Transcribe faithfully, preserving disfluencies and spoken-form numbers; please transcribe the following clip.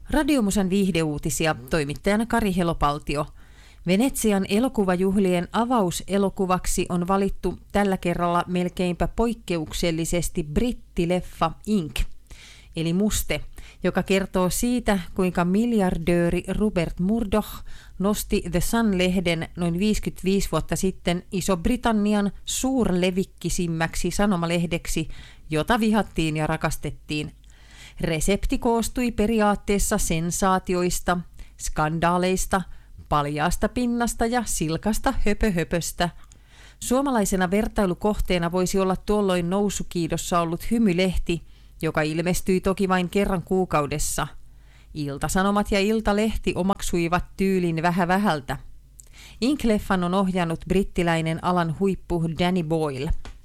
Radiomusan viihdeuutisia, toimittajana Kari Helopaltio. Venetsian elokuvajuhlien avauselokuvaksi on valittu tällä kerralla melkeinpä poikkeuksellisesti brittileffa Ink, eli Muste, joka kertoo siitä, kuinka miljardööri Rupert Murdoch nosti The Sun-lehden noin viisikymmentäviisi vuotta sitten Iso-Britannian suurlevikkisimmäksi sanomalehdeksi, jota vihattiin ja rakastettiin. Resepti koostui periaatteessa sensaatioista, skandaaleista, paljaasta pinnasta ja silkasta höpöhöpöstä. Suomalaisena vertailukohteena voisi olla tuolloin nousukiidossa ollut Hymylehti, joka ilmestyi toki vain kerran kuukaudessa. Iltasanomat ja Iltalehti omaksuivat tyylin vähä vähältä. Ink-leffan on ohjannut brittiläinen alan huippu Danny Boyle.